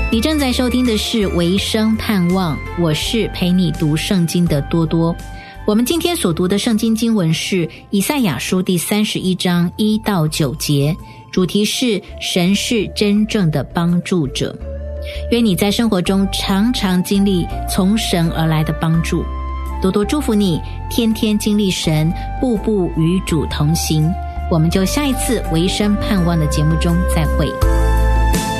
你正在收听的是维生盼望，我是陪你读圣经的多多。我们今天所读的圣经经文是以赛亚书第31章1到9节，主题是神是真正的帮助者。愿你在生活中常常经历从神而来的帮助。多多祝福你天天经历神，步步与主同行。我们就下一次维生盼望的节目中再会。